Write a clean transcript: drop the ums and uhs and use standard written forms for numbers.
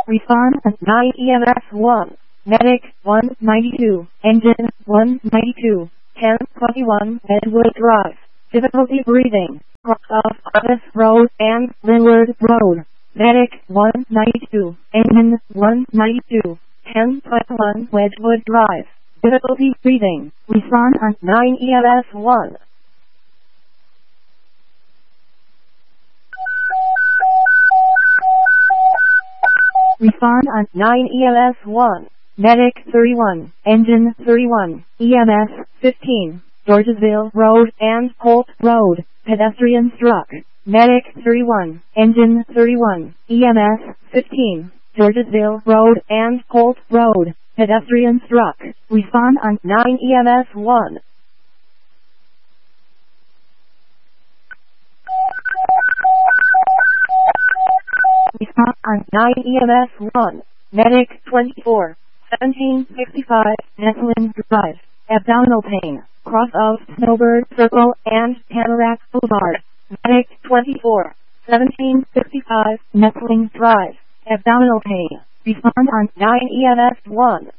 Refund 9 EMS 1. Medic 192. Engine 192. 1021 Edgewood Drive. Difficulty breathing. Cross off Office Road and Linwood Road. Medic 192. Engine 192. 1021 Wedgwood Drive. Difficulty breathing. Refund 9 EMS 1. Refund 9 EMS 1. Medic 31. Engine 31. EMS 15. Georgesville Road and Holt Road. Pedestrian struck. Medic 31. Engine 31. EMS 15. Georgesville Road and Holt Road. Pedestrian struck. Refund 9 EMS 1. Refund 9 EMS 1. Medic 24. 1765 Netlin Drive. Abdominal pain. Cross of Snowbird Circle and Tamarack Boulevard. Medic 24. 1765 Netlin Drive. Abdominal pain. Refund 9 EMS 1.